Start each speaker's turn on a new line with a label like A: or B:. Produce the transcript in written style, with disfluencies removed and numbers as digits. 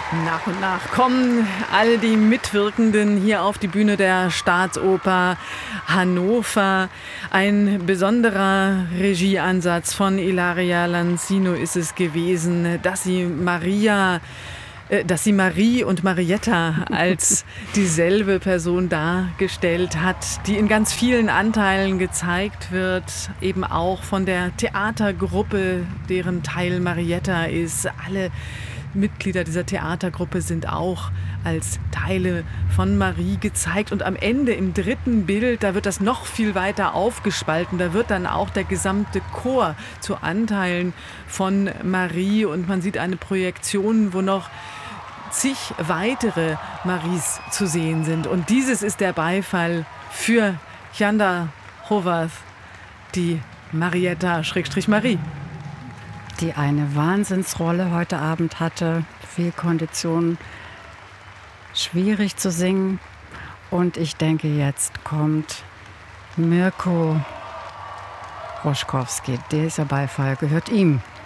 A: Nach und nach kommen all die Mitwirkenden hier auf die Bühne der Staatsoper Hannover. Ein besonderer Regieansatz von Ilaria Lanzino ist es gewesen, dass sie Marie und Marietta als dieselbe Person dargestellt hat, die in ganz vielen Anteilen gezeigt wird, eben auch von der Theatergruppe, deren Teil Marietta ist. Alle Mitglieder dieser Theatergruppe sind auch als Teile von Marie gezeigt. Und am Ende im dritten Bild, da wird das noch viel weiter aufgespalten. Da wird dann auch der gesamte Chor zu Anteilen von Marie. Und man sieht eine Projektion, wo noch zig weitere Maries zu sehen sind. Und dieses ist der Beifall für Janda Howarth, die Marietta-Marie.
B: Die eine Wahnsinnsrolle heute Abend hatte, viel Kondition, schwierig zu singen. Und ich denke, jetzt kommt Mirko Roschkowski. Dieser Beifall gehört ihm.